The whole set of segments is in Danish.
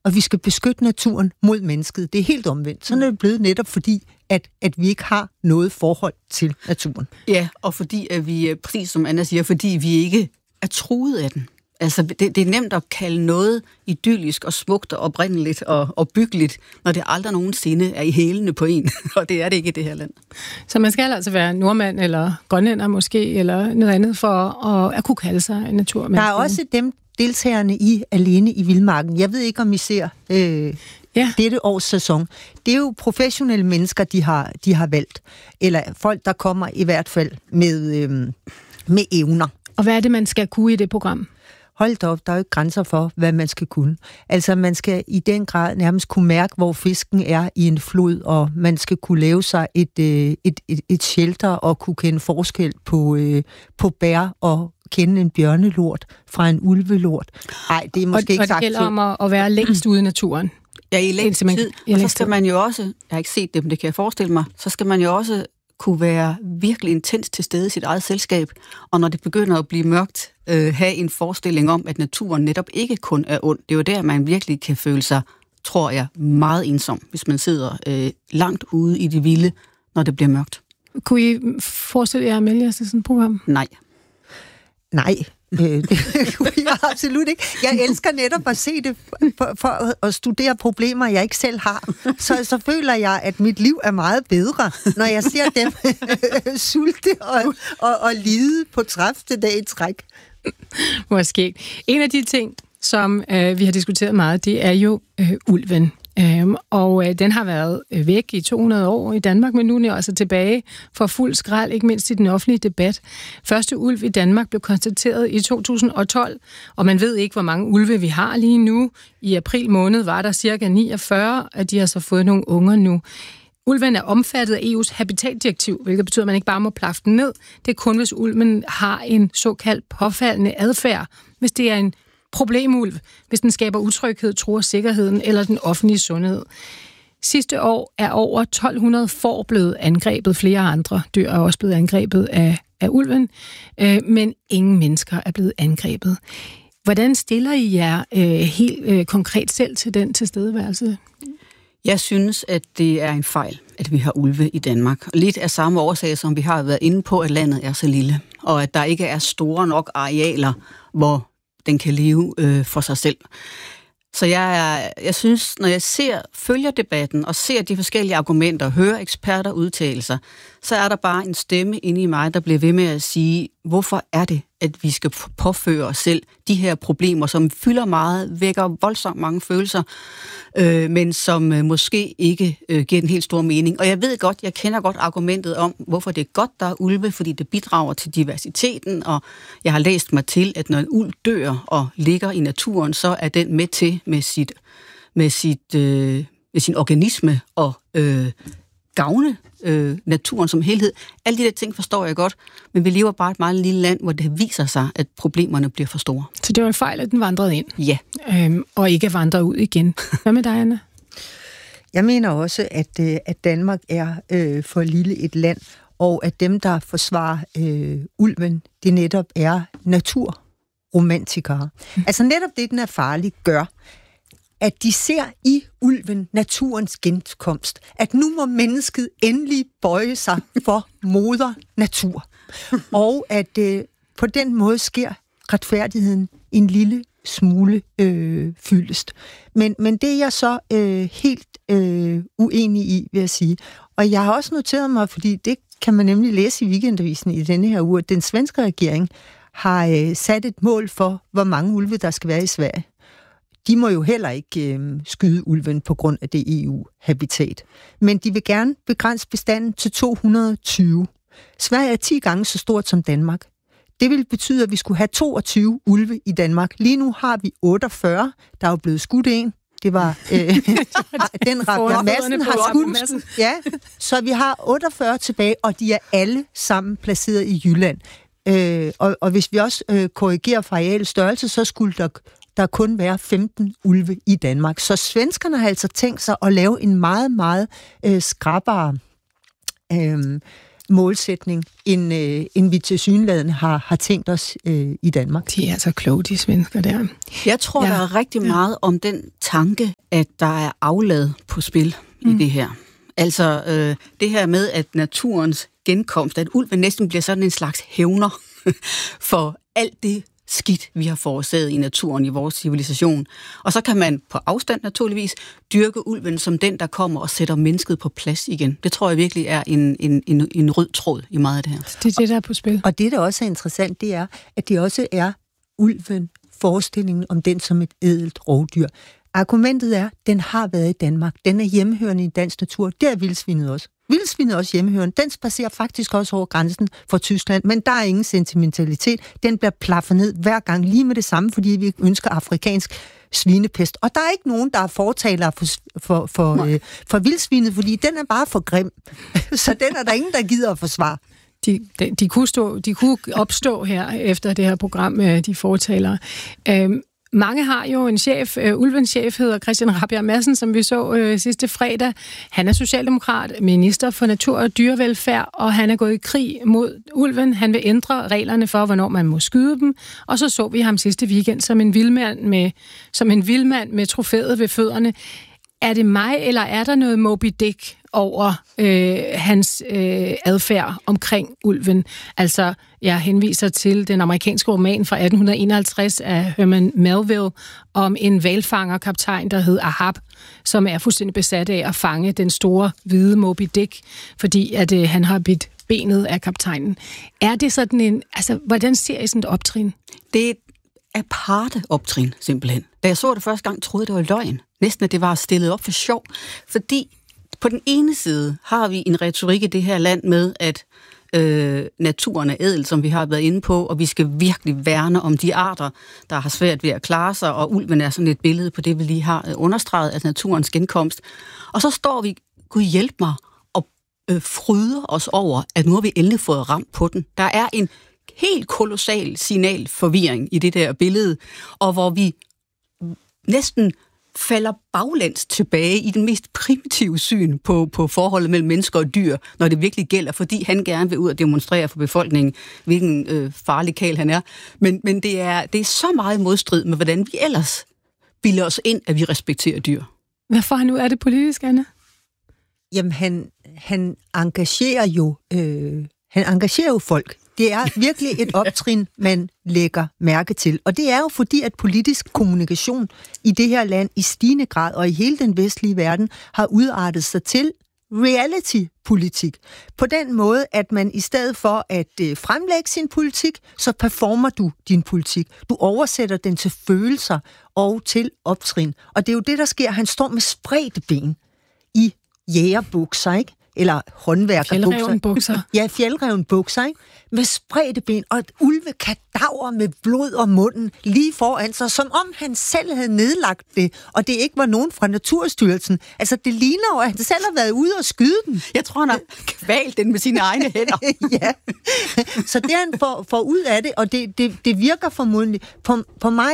og vi skal beskytte naturen mod mennesket. Det er helt omvendt. Sådan er det blevet netop fordi, at vi ikke har noget forhold til naturen. Ja, og fordi at vi, præcis som Anna siger, fordi vi ikke er truet af den. Altså, det er nemt at kalde noget idyllisk og smukt og oprindeligt og byggeligt, når det aldrig nogensinde er i hælene på en, og det er det ikke i det her land. Så man skal altså være nordmand eller grønlænder måske, eller noget andet for at kunne kalde sig en naturmenneske. Der er også dem deltagerne i Alene i Vildmarken. Jeg ved ikke, om I ser dette års sæson. Det er jo professionelle mennesker, de har valgt. Eller folk, der kommer i hvert fald med evner. Og hvad er det, man skal kunne i det program? Hold da op, der er jo ikke grænser for, hvad man skal kunne. Altså, man skal i den grad nærmest kunne mærke, hvor fisken er i en flod, og man skal kunne lave sig et shelter og kunne kende forskel på bær og kende en bjørnelort fra en ulvelort. Nej, det er måske ikke sagt. Og det gælder om at være længst ude i naturen. Ja, i længst tid. Og så skal man jo også, jeg har ikke set det, men det kan jeg forestille mig, så skal man jo også kunne være virkelig intens til stede i sit eget selskab, og når det begynder at blive mørkt, have en forestilling om, at naturen netop ikke kun er ond. Det er jo der, man virkelig kan føle sig, tror jeg, meget ensom, hvis man sidder langt ude i det vilde, når det bliver mørkt. Kunne I forestille jer at melde jer til sådan et program? Nej. Det kunne jeg absolut ikke. Jeg elsker netop at se det for at studere problemer, jeg ikke selv har. Så føler jeg, at mit liv er meget bedre, når jeg ser dem sulte og lide på 30. dag i træk. Måske. En af de ting, som vi har diskuteret meget, det er jo ulven. Og den har været væk i 200 år i Danmark, men nu er den altså tilbage for fuld skrald, ikke mindst i den offentlige debat. Første ulv i Danmark blev konstateret i 2012, og man ved ikke, hvor mange ulve vi har lige nu. I april måned var der cirka 49, og de har så fået nogle unger nu. Ulven er omfattet af EU's habitatdirektiv, hvilket betyder, at man ikke bare må plaffe den ned. Det er kun, hvis ulven har en såkaldt påfaldende adfærd, hvis det er en problemulv, hvis den skaber utryghed, truer sikkerheden eller den offentlige sundhed. Sidste år er over 1200 får blevet angrebet. Flere andre dyr er også blevet angrebet af ulven, men ingen mennesker er blevet angrebet. Hvordan stiller I jer helt konkret selv til den tilstedeværelse? Jeg synes, at det er en fejl, at vi har ulve i Danmark. Lidt af samme årsag, som vi har været inde på, at landet er så lille, og at der ikke er store nok arealer, hvor den kan leve for sig selv. Så jeg synes, når jeg følger debatten og ser de forskellige argumenter, hører eksperter udtale sig, så er der bare en stemme inde i mig, der bliver ved med at sige, hvorfor er det, at vi skal påføre os selv de her problemer, som fylder meget, vækker voldsomt mange følelser, men som måske ikke giver den helt store mening. Og jeg kender godt argumentet om, hvorfor det er godt, der er ulve, fordi det bidrager til diversiteten, og jeg har læst mig til, at når en ulv dør og ligger i naturen, så er den med til med sin organisme og gavne naturen som helhed. Alle de der ting forstår jeg godt, men vi lever bare et meget lille land, hvor det viser sig, at problemerne bliver for store. Så det var en fejl, at den vandrede ind? Ja. Og ikke vandrede ud igen. Hvad med dig, Anna? Jeg mener også, at Danmark er for lille et land, og at dem, der forsvarer ulven, det netop er naturromantikere. Altså netop det, den er farlig, gør, at de ser i ulven naturens genkomst. At nu må mennesket endelig bøje sig for moder natur. Og at på den måde sker retfærdigheden en lille smule fyldest. Men det er jeg så helt uenig i, vil jeg sige. Og jeg har også noteret mig, fordi det kan man nemlig læse i Weekendavisen i denne her uge, at den svenske regering har sat et mål for, hvor mange ulve der skal være i Sverige. De må jo heller ikke skyde ulven på grund af det EU-habitat. Men de vil gerne begrænse bestanden til 220. Sverige er 10 gange så stort som Danmark. Det vil betyde, at vi skulle have 22 ulve i Danmark. Lige nu har vi 48. Der er jo blevet skudt en. Det var den Ragnar Madsen har skudt. Ja, så vi har 48 tilbage, og de er alle sammen placeret i Jylland. Og hvis vi også korrigerer for arealstørrelse, så skulle der kun være 15 ulve i Danmark. Så svenskerne har altså tænkt sig at lave en meget, meget skrappere målsætning, end vi tilsyneladende har tænkt os i Danmark. De er så kloge, de svensker der. Jeg tror, der er rigtig meget om den tanke, at der er aflad på spil i det her. Altså det her med, at naturens genkomst, at ulven næsten bliver sådan en slags hævner for alt det skidt, vi har forårsaget i naturen, i vores civilisation. Og så kan man på afstand naturligvis dyrke ulven som den, der kommer og sætter mennesket på plads igen. Det tror jeg virkelig er en rød tråd i meget af det her. Det er det, der er på spil. Og det, der også er interessant, det er, at det også er ulven, forestillingen om den som et ædelt rovdyr. Argumentet er, at den har været i Danmark. Den er hjemmehørende i dansk natur. Det er vildsvinet også. Vildsvinet er også hjemmehørende. Den spacerer faktisk også over grænsen for Tyskland, men der er ingen sentimentalitet. Den bliver plaffet ned hver gang lige med det samme, fordi vi ønsker afrikansk svinepest. Og der er ikke nogen, der er fortalere for vildsvinet, fordi den er bare for grim. Så den er der ingen, der gider at forsvare. De kunne opstå her efter det her program, de fortalere. Mange har jo en chef, ulvens chef hedder Christian Rabjerg Madsen, som vi så sidste fredag. Han er socialdemokrat, minister for natur og dyrevelfærd, og han er gået i krig mod ulven. Han vil ændre reglerne for, hvornår man må skyde dem. Og så vi ham sidste weekend som en vildmand med trofæet ved fødderne. Er det mig, eller er der noget Moby Dick over hans adfærd omkring ulven? Altså, jeg henviser til den amerikanske roman fra 1851 af Herman Melville om en hvalfangerkaptajn, der hed Ahab, som er fuldstændig besat af at fange den store hvide Moby Dick, fordi at han har bidt benet af kaptajnen. Er det sådan en... Altså, hvordan ser I sådan et optrin? Det er aparte optrin, simpelthen. Da jeg så det første gang, troede jeg, det var løgn. Næsten, at det var stillet op for sjov. Fordi på den ene side har vi en retorik i det her land med, at naturen er ædel, som vi har været inde på, og vi skal virkelig værne om de arter, der har svært ved at klare sig, og ulven er sådan et billede på det, vi lige har understreget, altså naturens genkomst. Og så står vi, Gud hjælp mig, og fryder os over, at nu har vi endelig fået ramt på den. Der er en helt kolossal signalforvirring i det der billede, og hvor vi næsten falder baglæns tilbage i den mest primitive syn på forholdet mellem mennesker og dyr, når det virkelig gælder, fordi han gerne vil ud og demonstrere for befolkningen, hvilken farlig kæl han er. Men det er så meget modstrid med, hvordan vi ellers bilder os ind, at vi respekterer dyr. Hvorfor nu er det politisk, Anna? Jamen, han engagerer jo folk. Det er virkelig et optrin, man lægger mærke til. Og det er jo fordi, at politisk kommunikation i det her land i stigende grad og i hele den vestlige verden har udartet sig til reality-politik. På den måde, at man i stedet for at fremlægge sin politik, så performer du din politik. Du oversætter den til følelser og til optrin. Og det er jo det, der sker. Han står med spredte ben i jægerbukser, ikke? Eller håndværkerbukser. Fjeldrevenbukser. Ja, fjeldrevenbukser, ikke? Med spredte ben og et ulvekadaver med blod om munden lige foran sig, som om han selv havde nedlagt det, og det ikke var nogen fra Naturstyrelsen. Altså, det ligner jo, at han selv har været ude og skyde den. Jeg tror, han har kvalt den med sine egne hænder. Ja, så det er han får ud af det, og det virker formodentlig. På mig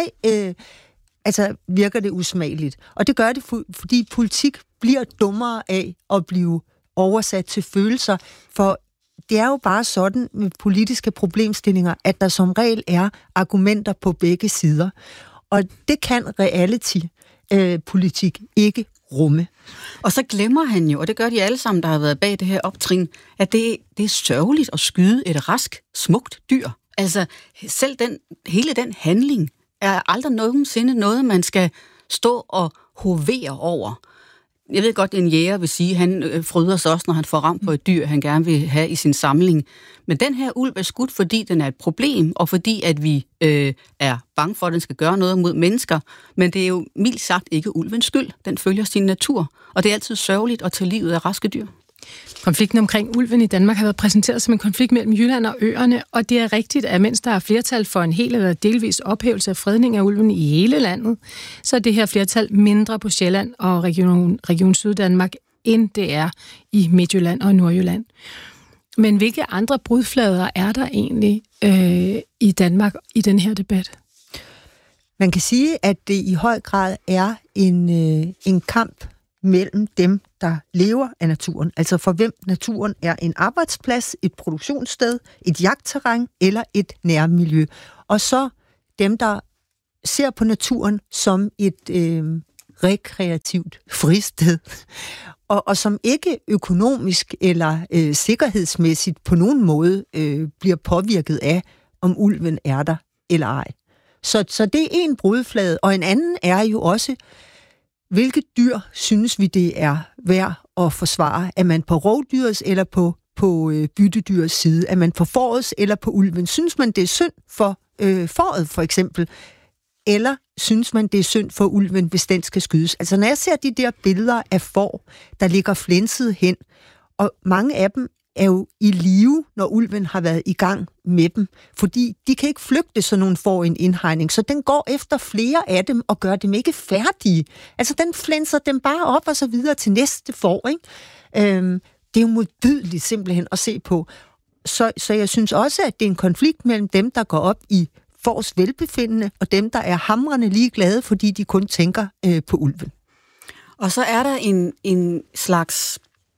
virker det usmageligt. Og det gør det, fordi politik bliver dummere af at blive oversat til følelser, for det er jo bare sådan med politiske problemstillinger, at der som regel er argumenter på begge sider. Og det kan reality-politik ikke rumme. Og så glemmer han jo, og det gør de alle sammen, der har været bag det her optrin, at det er sørgeligt at skyde et rask, smukt dyr. Altså, selv hele den handling er aldrig nogensinde noget, man skal stå og hovere over. Jeg ved godt, at en jæger vil sige, at han fryder sig også, når han får ramt på et dyr, han gerne vil have i sin samling. Men den her ulv er skudt, fordi den er et problem, og fordi at vi er bange for, at den skal gøre noget mod mennesker. Men det er jo mildt sagt ikke ulvens skyld. Den følger sin natur, og det er altid sørgeligt at tage livet af raske dyr. Konflikten omkring ulven i Danmark har været præsenteret som en konflikt mellem Jylland og øerne, og det er rigtigt, at mens der er flertal for en hel eller delvis ophævelse af fredning af ulven i hele landet, så er det her flertal mindre på Sjælland og Region Syddanmark, end det er i Midtjylland og Nordjylland. Men hvilke andre brudflader er der egentlig i Danmark i den her debat? Man kan sige, at det i høj grad er en kamp mellem dem, der lever af naturen, altså for hvem naturen er en arbejdsplads, et produktionssted, et jagtterræn eller et nærmiljø, og så dem, der ser på naturen som et rekreativt fristed, og som ikke økonomisk eller sikkerhedsmæssigt på nogen måde bliver påvirket af, om ulven er der eller ej. Så det er en brudflade, og en anden er jo også, hvilke dyr synes vi, det er værd at forsvare? Er man på rovdyrets eller på byttedyrs side? Er man på fårets eller på ulven? Synes man, det er synd for fåret, for eksempel? Eller synes man, det er synd for ulven, hvis den skal skydes? Altså, når jeg ser de der billeder af får, der ligger flænset hen, og mange af dem er jo i live, når ulven har været i gang med dem, fordi de kan ikke flygte, så nogen får en indhegning, så den går efter flere af dem og gør dem ikke færdige. Altså, den flænser dem bare op og så videre til næste får, ikke? Det er jo modbydeligt simpelthen at se på. Så jeg synes også, at det er en konflikt mellem dem, der går op i fårs velbefindende, og dem, der er hamrende ligeglade, fordi de kun tænker på ulven. Og så er der en slags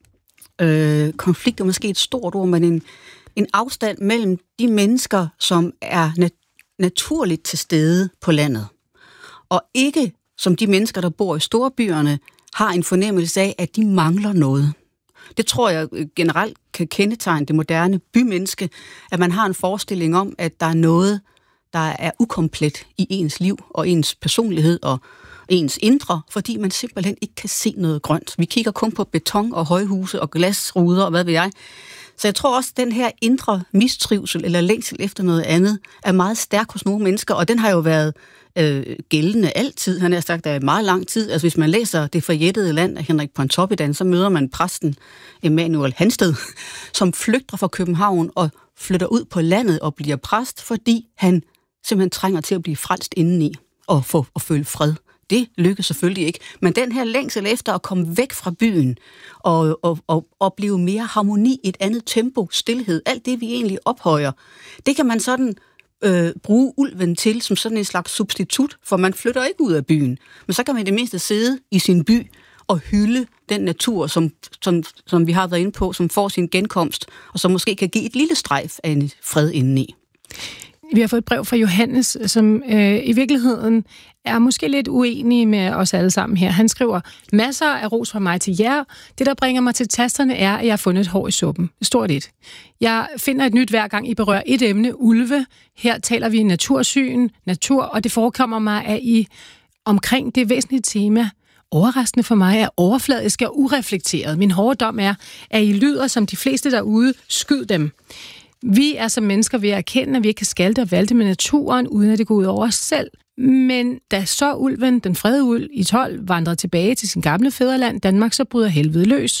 konflikt, og måske et stort ord, men en afstand mellem de mennesker, som er naturligt til stede på landet, og ikke som de mennesker, der bor i storbyerne, har en fornemmelse af, at de mangler noget. Det tror jeg generelt kan kendetegne det moderne bymenneske, at man har en forestilling om, at der er noget, der er ukomplet i ens liv og ens personlighed og ens indre, fordi man simpelthen ikke kan se noget grønt. Vi kigger kun på beton og højhuse og glasruder og hvad ved jeg. Så jeg tror også, at den her indre mistrivsel eller længsel efter noget andet er meget stærk hos nogle mennesker, og den har jo været gældende altid. Han har sagt, der er meget lang tid. Altså hvis man læser Det forjættede land af Henrik Pontoppidan, så møder man præsten Emanuel Hansted, som flygter fra København og flytter ud på landet og bliver præst, fordi han simpelthen trænger til at blive frelst indeni og føle fred. Det lykkes selvfølgelig ikke. Men den her længsel efter at komme væk fra byen og opleve mere harmoni, et andet tempo, stilhed, alt det vi egentlig ophøjer, det kan man sådan bruge ulven til som sådan en slags substitut, for man flytter ikke ud af byen. Men så kan man i det mindste sidde i sin by og hylde den natur, som vi har været inde på, som får sin genkomst, og som måske kan give et lille strejf af en fred indeni. Vi har fået et brev fra Johannes, som i virkeligheden er måske lidt uenig med os alle sammen her. Han skriver, masser af ros fra mig til jer. Det, der bringer mig til tasterne, er, at jeg har fundet et hår i suppen. Stort et. Jeg finder et nyt hver gang, I berører et emne, ulve. Her taler vi natursyn, natur, og det forekommer mig, at I omkring det væsentlige tema, overraskende for mig, er overfladisk og ureflekteret. Min hårde dom er, at I lyder som de fleste derude, skyd dem. Vi er som mennesker ved at erkende, at vi ikke kan skalte og valte med naturen, uden at det går ud over os selv. Men da så ulven, den fredede ulv i 12, vandrer tilbage til sin gamle fædreland, Danmark, så bryder helvede løs.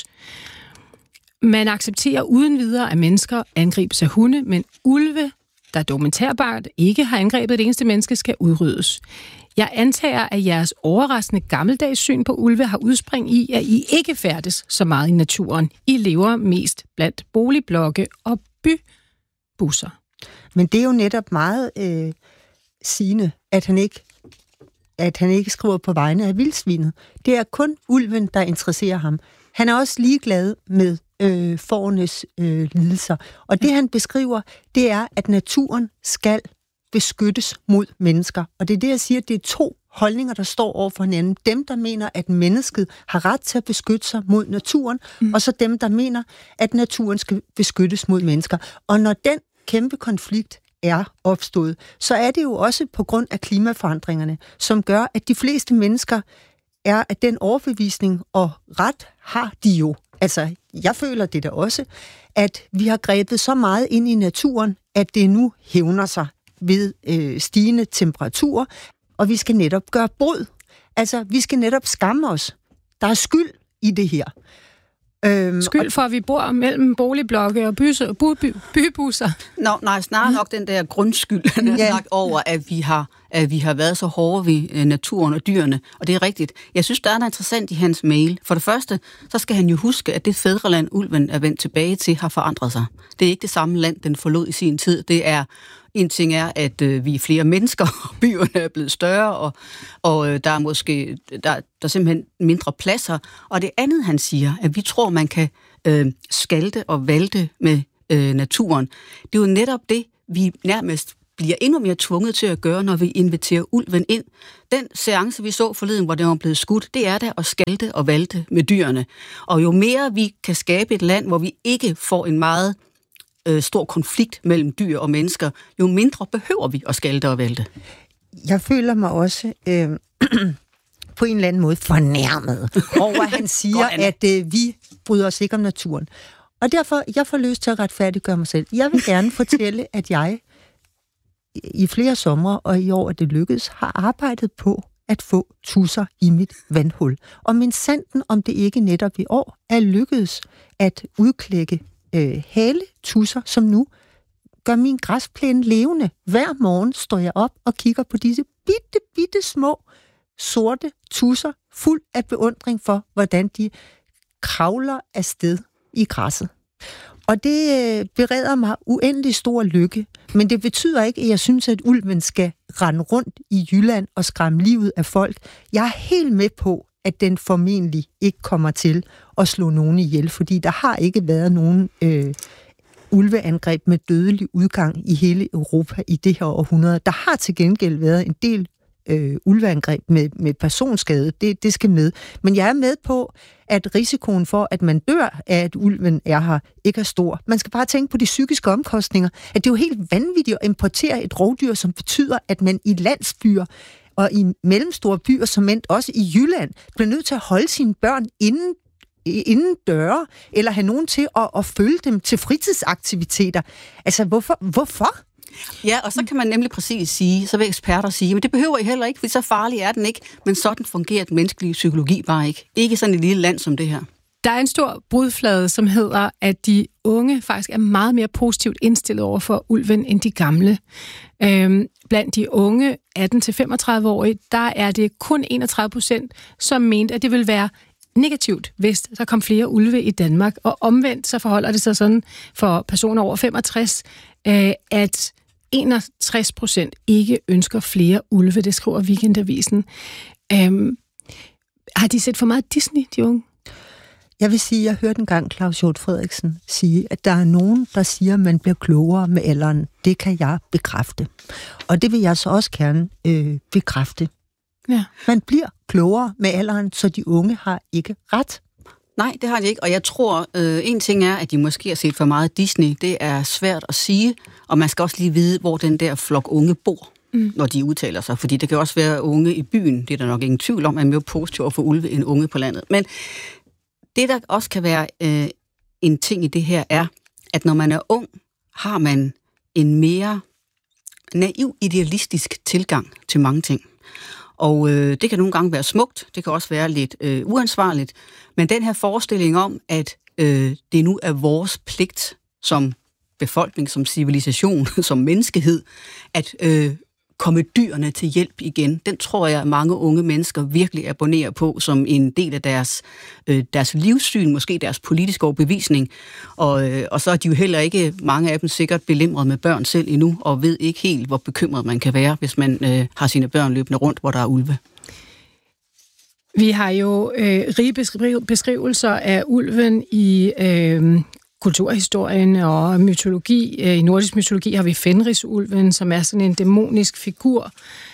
Man accepterer uden videre, at mennesker angribes af hunde, men ulve, der dokumenterbart ikke har angrebet det eneste menneske, skal udryddes. Jeg antager, at jeres overraskende gammeldags syn på ulve har udspring i, at I ikke færdes så meget i naturen. I lever mest blandt boligblokke og bybusser. Men det er jo netop meget sigende, at han ikke skriver på vegne af vildsvinet. Det er kun ulven, der interesserer ham. Han er også ligeglad med fårenes lidelser. Og det, han beskriver, det er, at naturen skal beskyttes mod mennesker. Og det er det, jeg siger, det er to holdninger, der står over for hinanden. Dem, der mener, at mennesket har ret til at beskytte sig mod naturen, og så dem, der mener, at naturen skal beskyttes mod mennesker. Og når den kæmpe konflikt er opstået, så er det jo også på grund af klimaforandringerne, som gør, at de fleste mennesker er af den overbevisning, og ret har de jo. Altså, jeg føler det da også, at vi har grebet så meget ind i naturen, at det nu hævner sig ved stigende temperaturer, og vi skal netop gøre bod. Altså, vi skal netop skamme os. Der er skyld i det her. Skyld for, at vi bor mellem boligblokke og bybusser? Nej, snarere nok den der grundskyld, han har sagt over, at vi har været så hårde ved naturen og dyrene, og det er rigtigt. Jeg synes, der er noget interessant i hans mail. For det første, så skal han jo huske, at det fædreland, ulven er vendt tilbage til, har forandret sig. Det er ikke det samme land, den forlod i sin tid. Det er en ting er, at vi er flere mennesker, og byerne er blevet større, og der er måske der er simpelthen mindre pladser. Og det andet, han siger, at vi tror, man kan skalte og valte med naturen. Det er jo netop det, vi nærmest bliver endnu mere tvunget til at gøre, når vi inviterer ulven ind. Den seance, vi så forleden, hvor den var blevet skudt, det er der at skalte og valte med dyrene. Og jo mere vi kan skabe et land, hvor vi ikke får en meget stor konflikt mellem dyr og mennesker, jo mindre behøver vi at skalte og valte. Jeg føler mig også på en eller anden måde fornærmet over, at han siger, at vi bryder os ikke om naturen. Og derfor, jeg får lyst til at retfærdiggøre mig selv. Jeg vil gerne fortælle, at jeg i flere somre, og i år, at det lykkedes, har arbejdet på at få tudser i mit vandhul. Og min sanden, om det ikke netop i år, er lykkedes at udklække haletusser, som nu gør min græsplæne levende. Hver morgen står jeg op og kigger på disse bitte små sorte tusser, fuld af beundring for, hvordan de kravler afsted i græsset. Og det bereder mig uendelig stor lykke, men det betyder ikke, at jeg synes, at ulven skal rende rundt i Jylland og skræmme livet af folk. Jeg er helt med på, at den formentlig ikke kommer til at slå nogen ihjel, fordi der har ikke været nogen ulveangreb med dødelig udgang i hele Europa i det her århundrede. Der har til gengæld været en del ulveangreb med personskade, det skal med. Men jeg er med på, at risikoen for, at man dør af, at ulven er her, ikke er stor. Man skal bare tænke på de psykiske omkostninger, at det er jo helt vanvittigt at importere et rovdyr, som betyder, at man i landsbyer og i mellemstore byer, som endt også i Jylland, bliver nødt til at holde sine børn inden døre, eller have nogen til at følge dem til fritidsaktiviteter. Altså, hvorfor? Ja, og så kan man nemlig præcis sige, så vil eksperter sige, men det behøver I heller ikke, for så farlig er den ikke, men sådan fungerer den menneskelige psykologi bare ikke. Ikke sådan et lille land som det her. Der er en stor brudflade, som hedder, at de unge faktisk er meget mere positivt indstillet over for ulven end de gamle. Blandt de unge 18-35-årige, der er det kun 31%, som mente, at det vil være negativt, hvis der kom flere ulve i Danmark. Og omvendt så forholder det sig sådan for personer over 65, at 61% ikke ønsker flere ulve. Det skriver Weekendavisen. Har de set for meget Disney, de unge? Jeg vil sige, jeg hørte engang Claus Hjort Frederiksen sige, at der er nogen, der siger, at man bliver klogere med alderen. Det kan jeg bekræfte. Og det vil jeg så også gerne bekræfte. Ja. Man bliver klogere med alderen, så de unge har ikke ret. Nej, det har de ikke, og jeg tror, en ting er, at de måske har set for meget Disney. Det er svært at sige, og man skal også lige vide, hvor den der flok unge bor, når de udtaler sig. Fordi det kan også være unge i byen, det er der nok ingen tvivl om, at man er mere positiv for ulve end unge på landet. Men det, der også kan være en ting i det her, er, at når man er ung, har man en mere naiv, idealistisk tilgang til mange ting. Og det kan nogle gange være smukt, det kan også være lidt uansvarligt, men den her forestilling om, at det nu er vores pligt som befolkning, som civilisation, som menneskehed, at komme dyrene til hjælp igen, den tror jeg, at mange unge mennesker virkelig abonnerer på som en del af deres livssyn, måske deres politiske overbevisning. Og så er de jo heller ikke, mange af dem sikkert belemret med børn selv endnu, og ved ikke helt, hvor bekymret man kan være, hvis man har sine børn løbende rundt, hvor der er ulve. Vi har jo rige beskrivelser af ulven i kulturhistorien og mytologi. I nordisk mytologi har vi Fenrisulven, som er sådan en dæmonisk figur.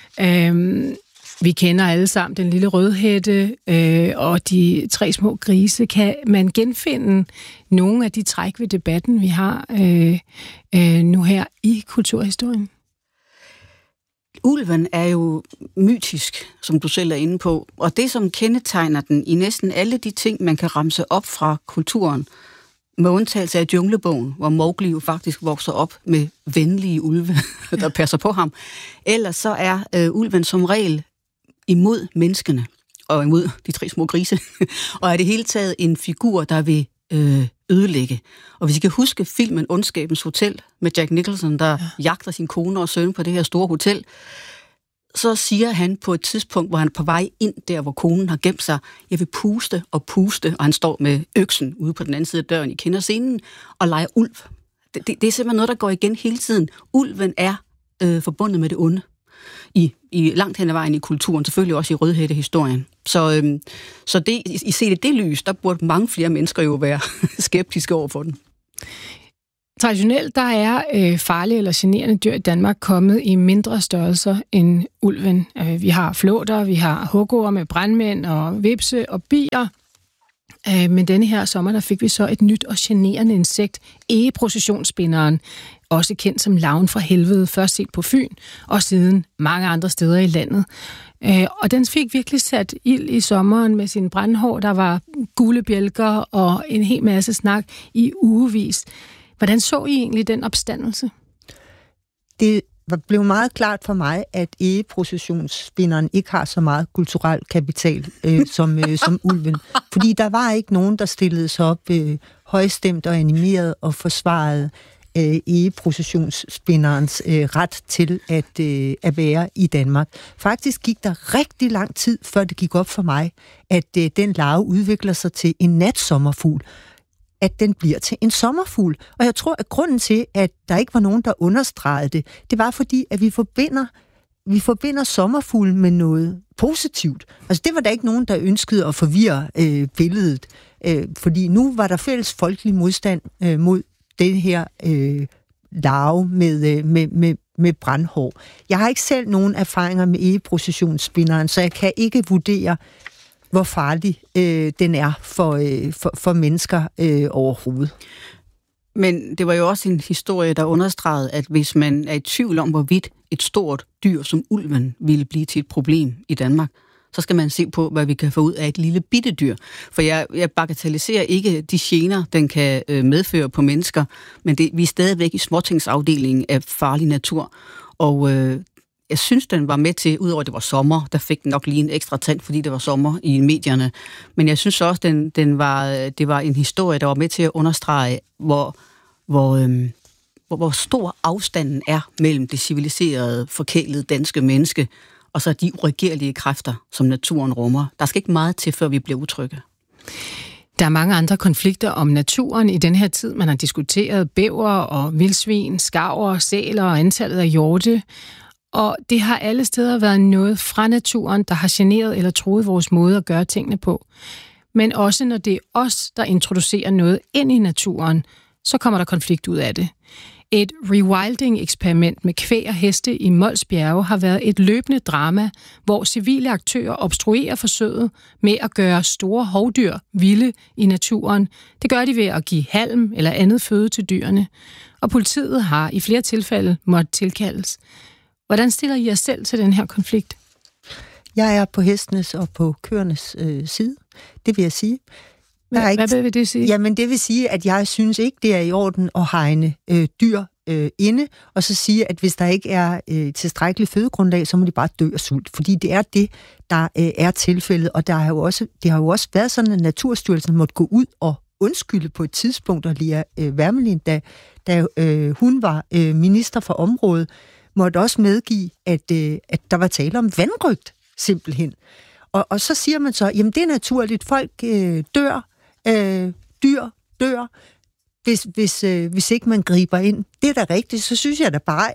Vi kender alle sammen den lille rødhætte og de 3 små grise. Kan man genfinde nogle af de træk ved debatten, vi har nu her i kulturhistorien? Ulven er jo mytisk, som du selv er inde på, og det, som kendetegner den i næsten alle de ting, man kan ramse op fra kulturen, med undtagelse af Junglebogen, hvor Mowgli jo faktisk vokser op med venlige ulve, der passer på ham. Ellers så er ulven som regel imod menneskene, og imod de 3 små grise, og er det hele taget en figur, der vil ødelægge. Og hvis I kan huske filmen Ondskabens Hotel med Jack Nicholson, der jagter sin kone og søn på det her store hotel, så siger han på et tidspunkt, hvor han er på vej ind der, hvor konen har gemt sig, jeg vil puste og puste, og han står med øksen ude på den anden side af døren, I kender scenen, og leger ulv. Det er simpelthen noget, der går igen hele tiden. Ulven er forbundet med det onde. I langt hen ad vejen i kulturen, selvfølgelig også i Rødhætte-historien. Så det, i set i det lys, der burde mange flere mennesker jo være skeptiske over for den. Traditionelt, der er farlige eller generende dyr i Danmark kommet i mindre størrelser end ulven. Vi har flåter, vi har hugormer med brandmænd og vipse og bier. Men denne her sommer, der fik vi så et nyt og generende insekt, egeprocessionsspinderen, også kendt som larven fra helvede, først set på Fyn, og siden mange andre steder i landet. Og den fik virkelig sat ild i sommeren med sin brandhår. Der var gule bjælker og en hel masse snak i ugevis. Hvordan så I egentlig den opstandelse? Det blev meget klart for mig, at egeprocessionsspinderen ikke har så meget kulturel kapital som ulven. Fordi der var ikke nogen, der stillede sig op højstemt og animeret og forsvarede egeprocessionsspinderens ret til at være i Danmark. Faktisk gik der rigtig lang tid, før det gik op for mig, at den larve udvikler sig til en natsommerfugl. At den bliver til en sommerfugl. Og jeg tror, at grunden til, at der ikke var nogen, der understregede det var fordi, at vi forbinder sommerfuglen med noget positivt. Altså, det var der ikke nogen, der ønskede at forvirre billedet. Fordi nu var der fælles folkelig modstand mod den her larve med brandhår. Jeg har ikke selv nogen erfaringer med egeprocessionsspinderen, så jeg kan ikke vurdere, hvor farlig den er for mennesker overhovedet. Men det var jo også en historie, der understregede, at hvis man er i tvivl om, hvorvidt et stort dyr som ulven ville blive til et problem i Danmark, så skal man se på, hvad vi kan få ud af et lille bitte dyr. For jeg bagatelliserer ikke de gener, den kan medføre på mennesker, men vi er stadigvæk i småtingsafdelingen af farlig natur. Og jeg synes, den var med til, udover at det var sommer, der fik den nok lige en ekstra tand, fordi det var sommer i medierne. Men jeg synes også, det var en historie, der var med til at understrege, hvor stor afstanden er mellem det civiliserede, forkælede danske menneske, og så de uregerlige kræfter, som naturen rummer. Der skal ikke meget til, før vi bliver utrygge. Der er mange andre konflikter om naturen i den her tid. Man har diskuteret bæver og vildsvin, skarver, sæler og antallet af hjorte. Og det har alle steder været noget fra naturen, der har generet eller truet vores måde at gøre tingene på. Men også når det er os, der introducerer noget ind i naturen, så kommer der konflikt ud af det. Et rewilding-eksperiment med kvæg og heste i Mols Bjerge har været et løbende drama, hvor civile aktører obstruerer forsøget med at gøre store hovdyr vilde i naturen. Det gør de ved at give halm eller andet føde til dyrene. Og politiet har i flere tilfælde måttet tilkaldes. Hvordan stiller I jer selv til den her konflikt? Jeg er på hestenes og på køernes side, det vil jeg sige. Hvad vil det sige? Jamen, det vil sige, at jeg synes ikke, det er i orden at hegne dyr inde, og så sige, at hvis der ikke er tilstrækkeligt fødegrundlag, så må de bare dø af sult. Fordi det er det, der er tilfældet, og det har jo også været sådan, at Naturstyrelsen måtte gå ud og undskylde på et tidspunkt, og Lea Wermelin, da hun var minister for området, måtte også medgive, at der var tale om vanrøgt, simpelthen. Og så siger man så, jamen det er naturligt, folk dør, dyr dør, hvis ikke man griber ind. Det er da rigtigt. Så synes jeg da bare,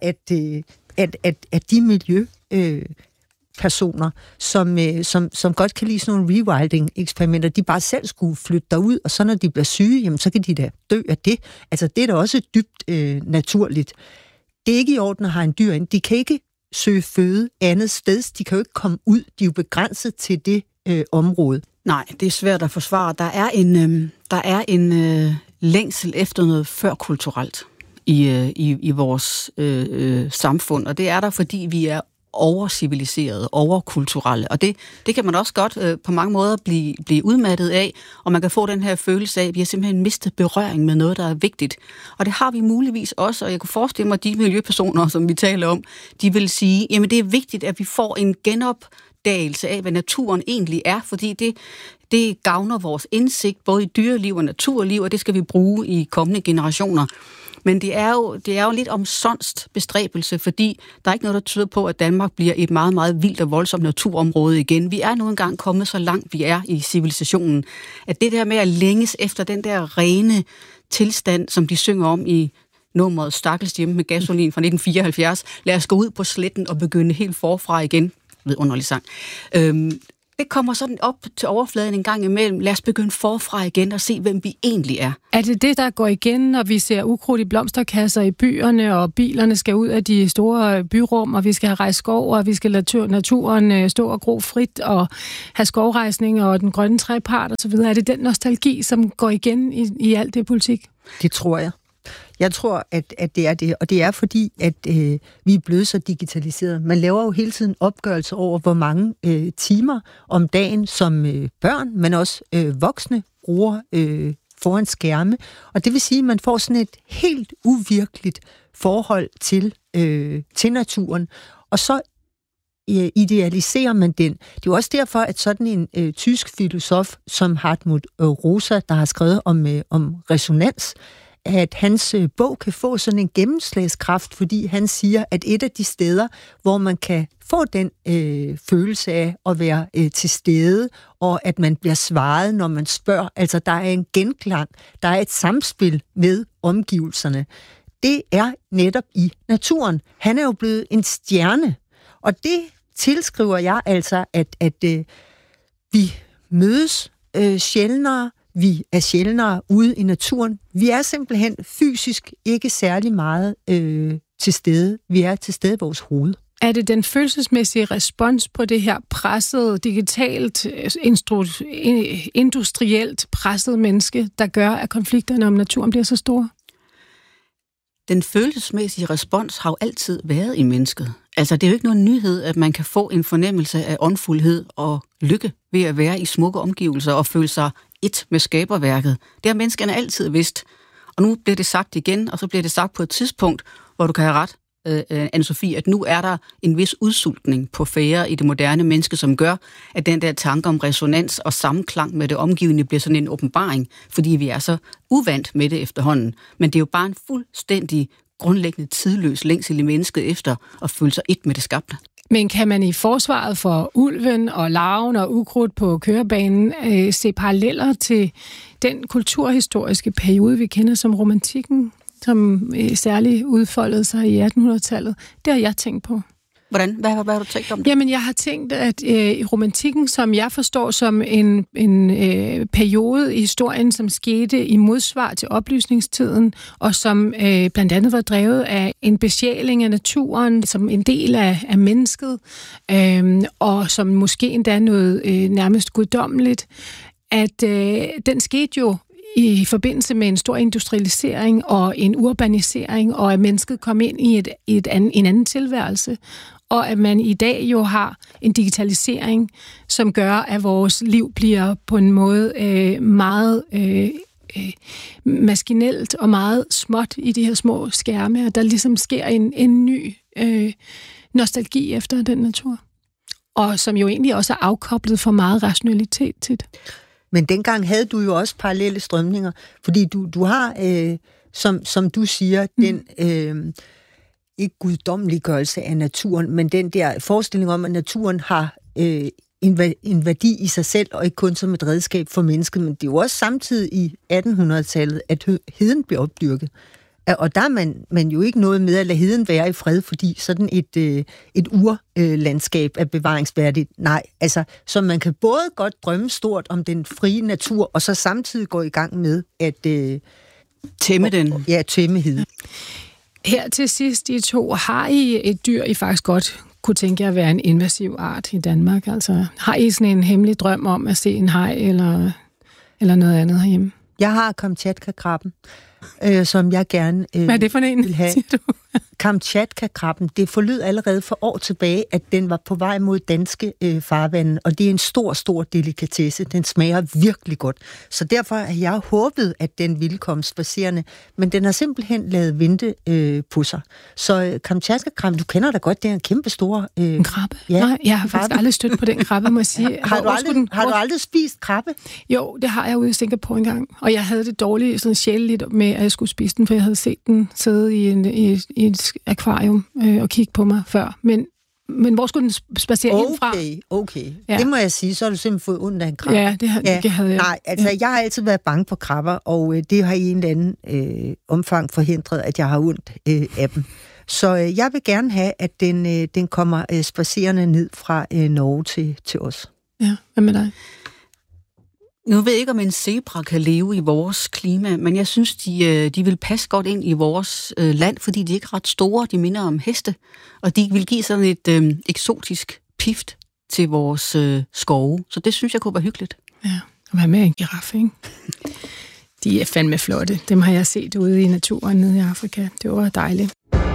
at de miljøpersoner, som godt kan lide sådan nogle rewilding-eksperimenter, de bare selv skulle flytte derud, og så når de bliver syge, jamen så kan de da dø af det. Altså det er da også dybt naturligt. Det er ikke i orden at have en dyr ind. De kan ikke søge føde andet sted. De kan jo ikke komme ud. De er jo begrænset til det område. Nej, det er svært at forsvare. Der er en længsel efter noget førkulturelt i vores samfund, og det er der, fordi vi er overciviliserede, overkulturelle, og det kan man også godt på mange måder blive udmattet af, og man kan få den her følelse af, at vi har simpelthen mistet berøring med noget, der er vigtigt. Og det har vi muligvis også, og jeg kunne forestille mig, at de miljøpersoner, som vi taler om, de vil sige, jamen det er vigtigt, at vi får en genopdagelse af, hvad naturen egentlig er, fordi det gavner vores indsigt, både i dyreliv og naturliv, og det skal vi bruge i kommende generationer. Men det er jo lidt omsonst bestræbelse, fordi der er ikke noget, der tyder på, at Danmark bliver et meget, meget vildt og voldsomt naturområde igen. Vi er nu engang kommet så langt, vi er i civilisationen, at det der med at længes efter den der rene tilstand, som de synger om i nummeret Stakkels hjemme med gasolin fra 1974, lad os gå ud på sletten og begynde helt forfra igen. Vidunderlig sang. Det kommer sådan op til overfladen en gang imellem. Lad os begynde forfra igen og se, hvem vi egentlig er. Er det det, der går igen, når vi ser ukrudt i blomsterkasser i byerne, og bilerne skal ud af de store byrum, og vi skal have rejst skov, og vi skal lade naturen stå og gro frit, og have skovrejsning og den grønne trepart osv.? Er det den nostalgi, som går igen i alt det politik? Det tror jeg. Jeg tror, at det er det, og det er fordi, at vi er blevet så digitaliseret. Man laver jo hele tiden opgørelser over, hvor mange timer om dagen, som børn, men også voksne, bruger foran skærme. Og det vil sige, at man får sådan et helt uvirkeligt forhold til naturen. Og så idealiserer man den. Det er jo også derfor, at sådan en tysk filosof som Hartmut Rosa, der har skrevet om resonans, at hans bog kan få sådan en gennemslagskraft, fordi han siger, at et af de steder, hvor man kan få den følelse af at være til stede, og at man bliver svaret, når man spørger, altså der er en genklang, der er et samspil med omgivelserne. Det er netop i naturen. Han er jo blevet en stjerne, og det tilskriver jeg altså, at vi mødes sjældnere. Vi er sjældnere ude i naturen. Vi er simpelthen fysisk ikke særlig meget til stede. Vi er til stede i vores hoved. Er det den følelsesmæssige respons på det her pressede, digitalt, industrielt pressede menneske, der gør, at konflikterne om naturen bliver så store? Den følelsesmæssige respons har jo altid været i mennesket. Altså, det er jo ikke nogen nyhed, at man kan få en fornemmelse af åndfuldhed og lykke ved at være i smukke omgivelser og føle sig et med skaberværket. Det har menneskerne altid vidst. Og nu bliver det sagt igen, og så bliver det sagt på et tidspunkt, hvor du kan have ret, Anne-Sophie, at nu er der en vis udsultning på færre i det moderne menneske, som gør, at den der tanke om resonans og sammenklang med det omgivende bliver sådan en åbenbaring, fordi vi er så uvant med det efterhånden. Men det er jo bare en fuldstændig grundlæggende tidløs længsel i mennesket efter at føle sig et med det skabte. Men kan man i forsvaret for ulven og larven og ukrudt på kørebanen se paralleller til den kulturhistoriske periode, vi kender som romantikken, som særligt udfoldede sig i 1800-tallet? Det har jeg tænkt på. Hvordan? Hvad har du tænkt om det? Jamen, jeg har tænkt, at romantikken, som jeg forstår som en periode i historien, som skete i modsvar til oplysningstiden, og som blandt andet var drevet af en besjæling af naturen, som en del af mennesket, og som måske endda noget nærmest guddommeligt, at den skete jo i forbindelse med en stor industrialisering og en urbanisering, og at mennesket kom ind i en anden tilværelse. Og at man i dag jo har en digitalisering, som gør, at vores liv bliver på en måde meget maskinelt og meget småt i de her små skærme, og der ligesom sker en ny nostalgi efter den natur. Og som jo egentlig også er afkoblet for meget rationalitet til det. Men dengang havde du jo også parallelle strømninger, fordi du har, som du siger, den ikke guddommeliggørelse af naturen, men den der forestilling om, at naturen har en værdi i sig selv, og ikke kun som et redskab for mennesket, men det er jo også samtidig i 1800-tallet, at heden blev opdyrket. Og der er man jo ikke noget med at lade heden være i fred, fordi sådan et urlandskab er bevaringsværdigt. Nej, altså, så man kan både godt drømme stort om den frie natur, og så samtidig gå i gang med at tæmme den. Ja, tæmme heden. Her til sidst, I to, har I et dyr, I faktisk godt kunne tænke jer at være en invasiv art i Danmark? Altså, har I sådan en hemmelig drøm om at se en haj eller noget andet herhjemme? Jeg har Kamchatka-krabben, som jeg gerne hvad er det for en, vil have. siger du? Kamchatka-krabben, det forlød allerede for år tilbage, at den var på vej mod danske farvande, og det er en stor, stor delikatesse. Den smager virkelig godt. Så derfor har jeg håbet, at den ville komme spacerende, men den har simpelthen lavet vente på sig. Så Kamchatka-krabben, du kender da godt, det er en kæmpe stor... En krabbe? Ja, nej, jeg har faktisk aldrig stødt på den krabbe, må jeg sige. Har du aldrig spist krabbe? Jo, det har jeg ude i Singapore engang, og jeg havde det dårligt, sådan sjældent med, at jeg skulle spise den, for jeg havde set den sidde i et akvarium og kigge på mig før. Men hvor skulle den spacere ind fra? Okay. Ja. Det må jeg sige, så har du simpelthen fået ondt af en krabbe. Ja, det havde jeg. Nej, altså jeg har altid været bange for krabber, og det har i en eller anden omfang forhindret, at jeg har ondt af dem. Så jeg vil gerne have, at den kommer spacerende ned fra Norge til os. Ja, hvad med dig? Nu ved jeg ikke, om en zebra kan leve i vores klima, men jeg synes, de vil passe godt ind i vores land, fordi de er ikke ret store, de minder om heste, og de vil give sådan et eksotisk pift til vores skove. Så det synes jeg kunne være hyggeligt. Ja, og hvad med en giraffe, ikke? De er fandme flotte. Dem har jeg set ude i naturen nede i Afrika. Det var dejligt.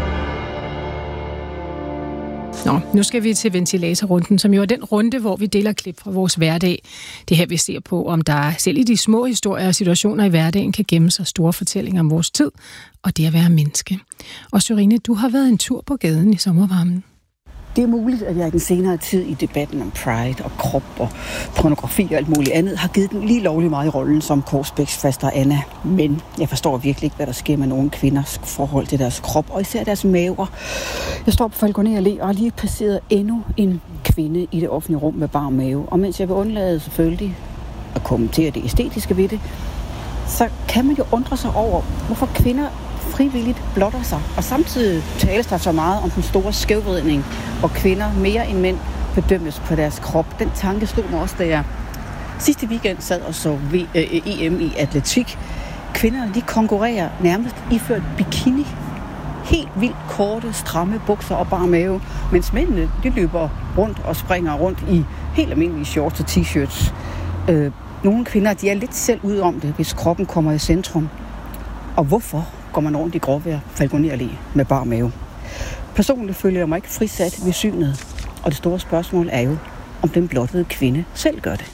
Nå, nu skal vi til ventilatorrunden, som jo er den runde, hvor vi deler klip fra vores hverdag. Det her, vi ser på, om der selv i de små historier og situationer i hverdagen kan gemme sig store fortællinger om vores tid, og det at være menneske. Og Sørine, du har været en tur på gaden i sommervarmen. Det er muligt, at jeg i den senere tid i debatten om pride og krop og pornografi og alt muligt andet har givet den lige lovlig meget i rollen som Korsbæks faster Anna. Men jeg forstår virkelig ikke, hvad der sker med nogle kvinders forhold til deres krop, og især deres maver. Jeg står på Falconer Allé og har lige passeret endnu en kvinde i det offentlige rum med bar mave. Og mens jeg vil undlade selvfølgelig at kommentere det æstetiske ved det, så kan man jo undre sig over, hvorfor kvinder frivilligt blotter sig. Og samtidig tales der så meget om den store skævvridning, hvor kvinder mere end mænd bedømmes på deres krop. Den tanke slog mig også, da jeg sidste weekend sad og så EM i atletik. Kvinderne, de konkurrerer nærmest iført bikini. Helt vildt korte, stramme bukser og bar mave, mens mændene, de løber rundt og springer rundt i helt almindelige shorts og t-shirts. Nogle kvinder, de er lidt selv ude om det, hvis kroppen kommer i centrum. Og hvorfor går man rundt i gråvejr Falconer Allé med bar mave? Personligt føler jeg mig ikke frisat ved synet, og det store spørgsmål er jo, om den blottede kvinde selv gør det.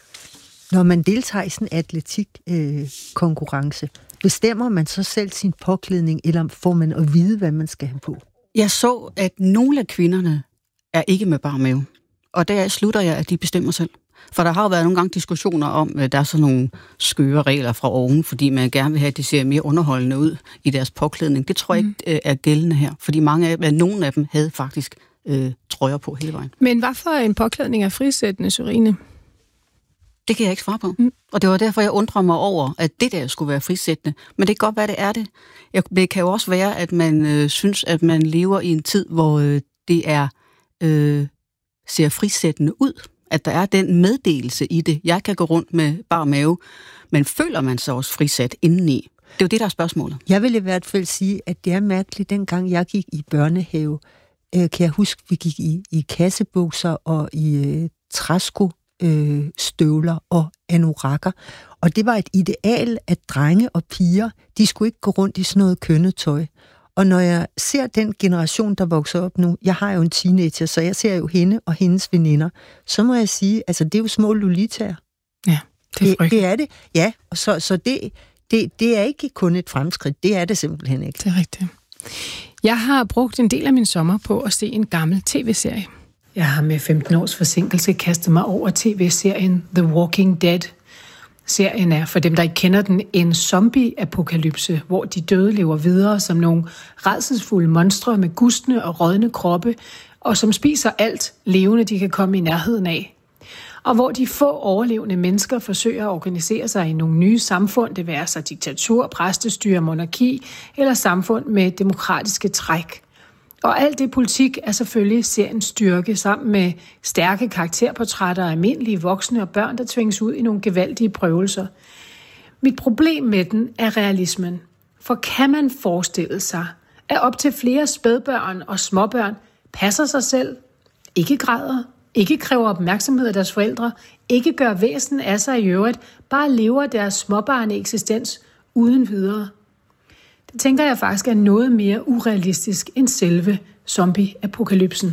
Når man deltager i sådan en atletikkonkurrence, bestemmer man så selv sin påklædning, eller får man at vide, hvad man skal have på? Jeg så, at nogle af kvinderne er ikke med bar mave, og der slutter jeg, at de bestemmer selv. For der har jo været nogle gange diskussioner om, at der er sådan nogle skøre regler fra oven, fordi man gerne vil have, at de ser mere underholdende ud i deres påklædning. Det tror jeg ikke er gældende her, fordi nogle af dem havde faktisk trøjer på hele vejen. Men hvad for en påklædning er frisættende, Sørine? Det kan jeg ikke svare på. Og det var derfor, jeg undrer mig over, at det der skulle være frisættende. Men det kan godt være, det er det. Det kan jo også være, at man synes, at man lever i en tid, hvor det ser frisættende ud. At der er den meddelelse i det. Jeg kan gå rundt med bar mave, men føler man sig også frisat indeni? Det er jo det, der er spørgsmålet. Jeg vil i hvert fald sige, at det er mærkeligt, dengang jeg gik i børnehave, kan jeg huske, vi gik i kassebukser og i træsko-støvler og anorakker. Og det var et ideal, at drenge og piger, de skulle ikke gå rundt i sådan noget kønnet tøj. Og når jeg ser den generation, der vokser op nu, jeg har jo en teenager, så jeg ser jo hende og hendes veninder, så må jeg sige, altså det er jo små lolitaer. Ja, det er frygteligt. Det er det, ja. Og så det er ikke kun et fremskridt, det er det simpelthen ikke. Det er rigtigt. Jeg har brugt en del af min sommer på at se en gammel tv-serie. Jeg har med 15 års forsinkelse kastet mig over tv-serien The Walking Dead. Serien er, for dem der ikke kender den, en zombie-apokalypse, hvor de døde lever videre som nogle rædselsfulde monstre med gustne og rådne kroppe, og som spiser alt levende, de kan komme i nærheden af. Og hvor de få overlevende mennesker forsøger at organisere sig i nogle nye samfund, det være sig diktatur, præstestyre, monarki eller samfund med demokratiske træk. Og alt det politik er selvfølgelig seriens styrke, sammen med stærke karakterportrætter af almindelige voksne og børn, der tvinges ud i nogle gevaldige prøvelser. Mit problem med den er realismen. For kan man forestille sig, at op til flere spædbørn og småbørn passer sig selv, ikke græder, ikke kræver opmærksomhed af deres forældre, ikke gør væsen af sig i øvrigt, bare lever deres småbarn eksistens uden videre? Det tænker jeg faktisk er noget mere urealistisk end selve zombie-apokalypsen.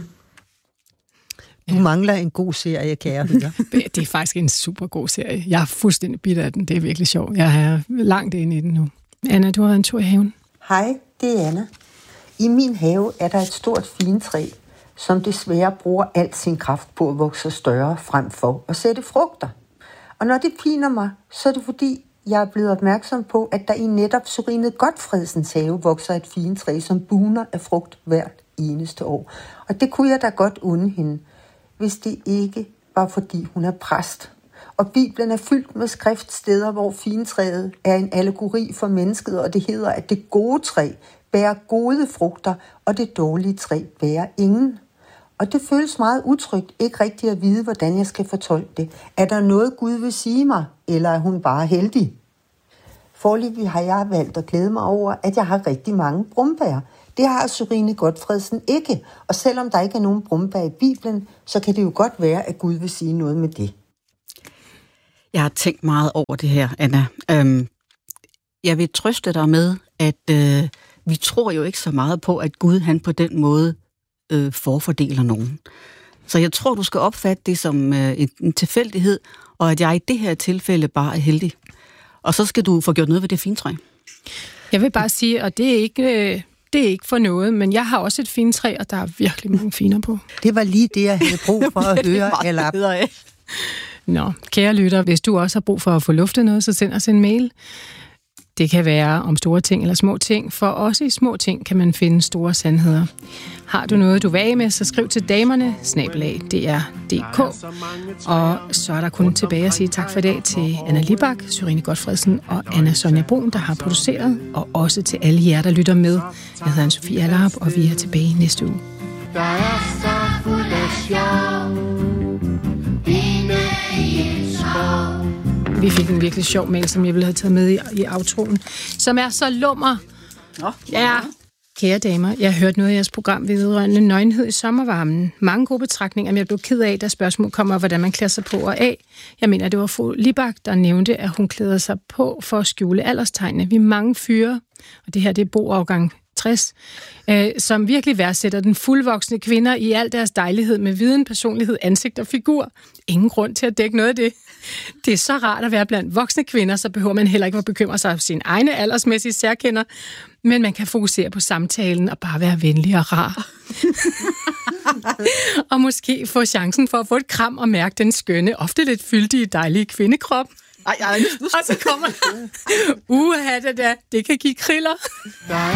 Du mangler en god serie, kære lytter. Det er faktisk en super god serie. Jeg er fuldstændig bitter af den. Det er virkelig sjovt. Jeg er langt inde i den nu. Anna, du har været en tur i haven. Hej, det er Anna. I min have er der et stort fintræ, som desværre bruger al sin kraft på at vokse større frem for at sætte frugter. Og når det piner mig, så er det fordi, jeg er blevet opmærksom på, at der i netop Sørine Gotfredsens have vokser et fintræ, som buner af frugt hvert eneste år. Og det kunne jeg da godt unde hende, hvis det ikke var fordi hun er præst. Og Bibelen er fyldt med skriftsteder, hvor fintræet er en allegori for mennesket, og det hedder, at det gode træ bærer gode frugter, og det dårlige træ bærer ingen. Og det føles meget utrygt, ikke rigtigt at vide, hvordan jeg skal fortolke det. Er der noget, Gud vil sige mig, eller er hun bare heldig? Foreløbig har jeg valgt at glæde mig over, at jeg har rigtig mange brumbær. Det har Sørine Gotfredsen ikke, og selvom der ikke er nogen brumbær i Bibelen, så kan det jo godt være, at Gud vil sige noget med det. Jeg har tænkt meget over det her, Anna. Jeg vil trøste dig med, at vi tror jo ikke så meget på, at Gud han på den måde forfordeler nogen. Så jeg tror, du skal opfatte det som en tilfældighed, og at jeg i det her tilfælde bare er heldig. Og så skal du få gjort noget ved det fintræ. Jeg vil bare sige, og det er ikke for noget, men jeg har også et fintræ, og der er virkelig mange finer på. Det var lige det, jeg havde brug for at høre. Eller... Nå, kære lytter, hvis du også har brug for at få luftet noget, så send os en mail. Det kan være om store ting eller små ting, for også i små ting kan man finde store sandheder. Har du noget, du vil af med, så skriv til damerne@dr.dk. Og så er der kun tilbage at sige tak for i dag til Anna Libak, Sørine Gotfredsen og Anna Sonja Brun, der har produceret, og også til alle jer, der lytter med. Jeg hedder Anne-Sophie Allerup, og vi er tilbage næste uge. Der er så fuld af sjov, inde i en skov. Vi fik en virkelig sjov mail, som jeg ville have taget med i outroen, som er så lummer. Ja, kære damer, jeg har hørt noget af jeres program vedrørende nøgenhed i sommervarmen. Mange gode betragtninger, men jeg blev ked af, da spørgsmål kommer, hvordan man klæder sig på og af. Jeg mener, det var fru Libak, der nævnte, at hun klæder sig på for at skjule alderstegnene. Vi er mange fyre, og det her det er boafgang 60, som virkelig værdsætter den fuldvoksne kvinder i al deres dejlighed med viden, personlighed, ansigt og figur. Ingen grund til at dække noget af det. Det er så rart at være blandt voksne kvinder, så behøver man heller ikke at bekymre sig om sine egne aldersmæssige særkender, men man kan fokusere på samtalen og bare være venlig og rar. Og måske få chancen for at få et kram og mærke den skønne, ofte lidt fyldige, dejlige kvindekrop. Og så kommer det kan give kriller.